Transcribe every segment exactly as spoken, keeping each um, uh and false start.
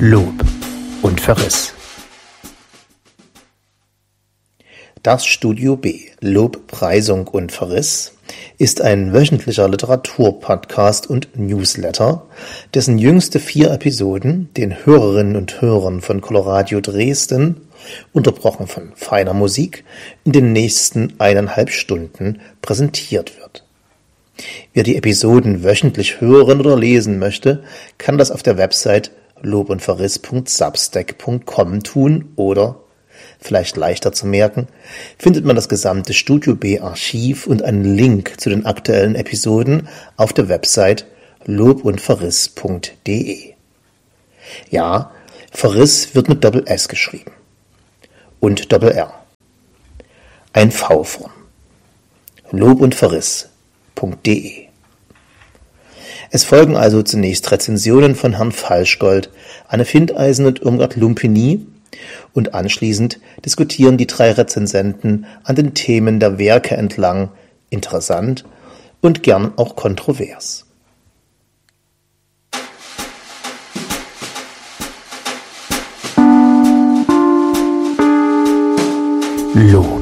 Lob und Verriss. Das Studio B, Lob, Preisung und Verriss, ist ein wöchentlicher Literaturpodcast und Newsletter, dessen jüngste vier Episoden den Hörerinnen und Hörern von Coloradio Dresden, unterbrochen von feiner Musik, in den nächsten eineinhalb Stunden präsentiert wird. Wer die Episoden wöchentlich hören oder lesen möchte, kann das auf der Website lobundverriss punkt substack punkt com tun oder, vielleicht leichter zu merken, findet man das gesamte Studio B Archiv und einen Link zu den aktuellen Episoden auf der Website lobundverriss punkt de. Ja, Verriss wird mit Doppel-S geschrieben. Und Doppel-R. Ein V vorn. lobundverriss punkt de. Es folgen also zunächst Rezensionen von Herrn Falschgold, Anne Findeisen und Irmgard Lumpini, und anschließend diskutieren die drei Rezensenten an den Themen der Werke entlang, interessant und gern auch kontrovers. Lob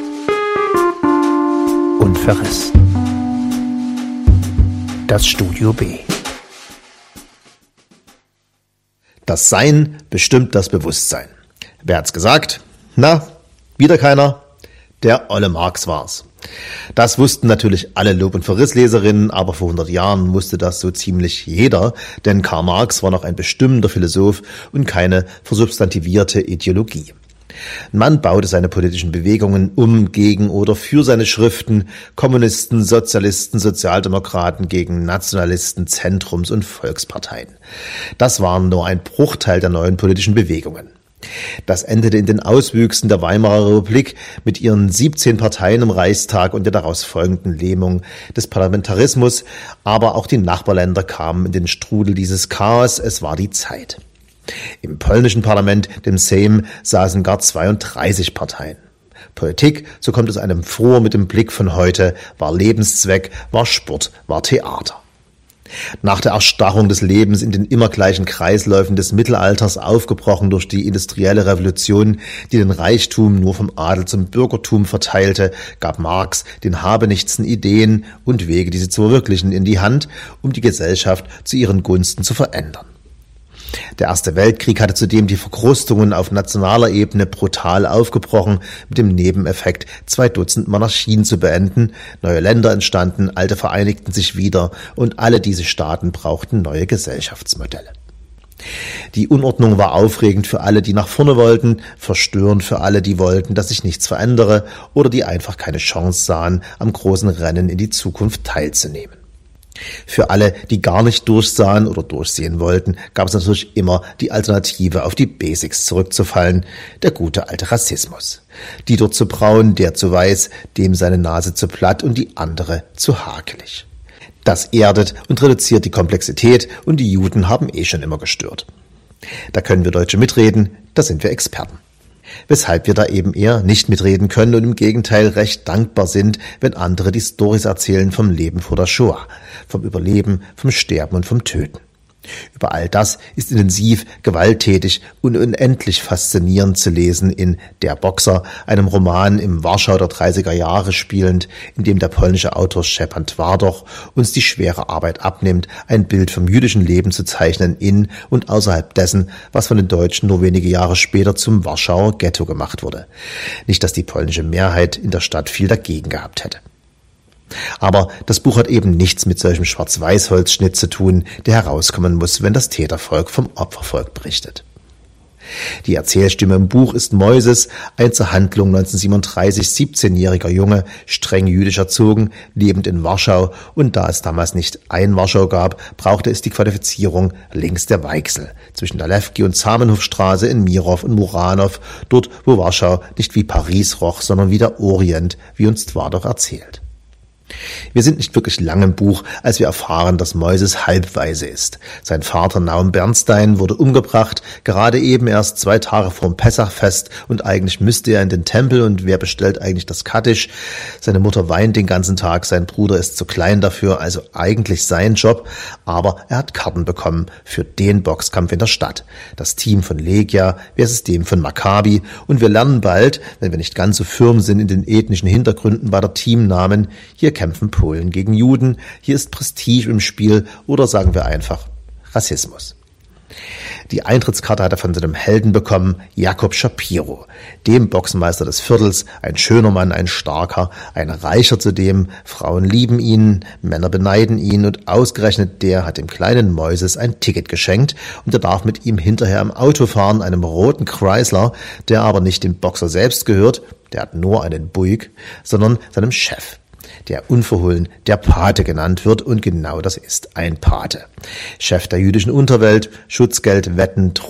und Verriss. Das Studio B. Das Sein bestimmt das Bewusstsein. Wer hat's gesagt? Na, wieder keiner? Der olle Marx war's. Das wussten natürlich alle Lob- und Verriss-Leserinnen, aber vor hundert Jahren wusste das so ziemlich jeder, denn Karl Marx war noch ein bestimmender Philosoph und keine versubstantivierte Ideologie. Ein Mann baute seine politischen Bewegungen um, gegen oder für seine Schriften, Kommunisten, Sozialisten, Sozialdemokraten gegen Nationalisten, Zentrums- und Volksparteien. Das waren nur ein Bruchteil der neuen politischen Bewegungen. Das endete in den Auswüchsen der Weimarer Republik mit ihren siebzehn Parteien im Reichstag und der daraus folgenden Lähmung des Parlamentarismus, aber auch die Nachbarländer kamen in den Strudel dieses Chaos, es war die Zeit. Im polnischen Parlament, dem Sejm, saßen gar zweiunddreißig Parteien. Politik, so kommt es einem vor mit dem Blick von heute, war Lebenszweck, war Sport, war Theater. Nach der Erstarrung des Lebens in den immer gleichen Kreisläufen des Mittelalters, aufgebrochen durch die industrielle Revolution, die den Reichtum nur vom Adel zum Bürgertum verteilte, gab Marx den habenichtsten Ideen und Wege, diese zu verwirklichen, in die Hand, um die Gesellschaft zu ihren Gunsten zu verändern. Der Erste Weltkrieg hatte zudem die Verkrustungen auf nationaler Ebene brutal aufgebrochen, mit dem Nebeneffekt, zwei Dutzend Monarchien zu beenden, neue Länder entstanden, alte vereinigten sich wieder und alle diese Staaten brauchten neue Gesellschaftsmodelle. Die Unordnung war aufregend für alle, die nach vorne wollten, verstörend für alle, die wollten, dass sich nichts verändere oder die einfach keine Chance sahen, am großen Rennen in die Zukunft teilzunehmen. Für alle, die gar nicht durchsahen oder durchsehen wollten, gab es natürlich immer die Alternative, auf die Basics zurückzufallen, der gute alte Rassismus. Die dort zu braun, der zu weiß, dem seine Nase zu platt und die andere zu hakelig. Das erdet und reduziert die Komplexität und die Juden haben eh schon immer gestört. Da können wir Deutsche mitreden, da sind wir Experten. Weshalb wir da eben eher nicht mitreden können und im Gegenteil recht dankbar sind, wenn andere die Storys erzählen vom Leben vor der Shoah, vom Überleben, vom Sterben und vom Töten. Über all das ist intensiv, gewalttätig und unendlich faszinierend zu lesen in Der Boxer, einem Roman im Warschau der dreißiger Jahre spielend, in dem der polnische Autor Szczepan Twardoch uns die schwere Arbeit abnimmt, ein Bild vom jüdischen Leben zu zeichnen in und außerhalb dessen, was von den Deutschen nur wenige Jahre später zum Warschauer Ghetto gemacht wurde. Nicht, dass die polnische Mehrheit in der Stadt viel dagegen gehabt hätte. Aber das Buch hat eben nichts mit solchem Schwarz-Weiß-Holzschnitt zu tun, der herauskommen muss, wenn das Tätervolk vom Opfervolk berichtet. Die Erzählstimme im Buch ist Moises, ein zur Handlung neunzehnhundertsiebenunddreißig siebzehnjähriger Junge, streng jüdisch erzogen, lebend in Warschau, und da es damals nicht ein Warschau gab, brauchte es die Qualifizierung links der Weichsel, zwischen der Lewki- und Zamenhofstraße in Mirow und Muranow, dort wo Warschau nicht wie Paris roch, sondern wie der Orient, wie uns Twardoch erzählt. Wir sind nicht wirklich lang im Buch, als wir erfahren, dass Moises halbwaise ist. Sein Vater Naum Bernstein wurde umgebracht, gerade eben erst zwei Tage vorm Pessachfest, und eigentlich müsste er in den Tempel, und wer bestellt eigentlich das Kaddisch? Seine Mutter weint den ganzen Tag, sein Bruder ist zu klein dafür, also eigentlich sein Job, aber er hat Karten bekommen für den Boxkampf in der Stadt. Das Team von Legia versus dem von Maccabi, und wir lernen bald, wenn wir nicht ganz so firm sind in den ethnischen Hintergründen bei der Teamnamen, hier kämpfen Polen gegen Juden, hier ist Prestige im Spiel, oder sagen wir einfach Rassismus. Die Eintrittskarte hat er von seinem Helden bekommen, Jakob Shapiro, dem Boxenmeister des Viertels, ein schöner Mann, ein starker, ein Reicher zudem. Frauen lieben ihn, Männer beneiden ihn, und ausgerechnet der hat dem kleinen Moises ein Ticket geschenkt, und er darf mit ihm hinterher im Auto fahren, einem roten Chrysler, der aber nicht dem Boxer selbst gehört, der hat nur einen Buick, sondern seinem Chef, der unverhohlen der Pate genannt wird, und genau das ist ein Pate. Chef der jüdischen Unterwelt, Schutzgeld, Wetten,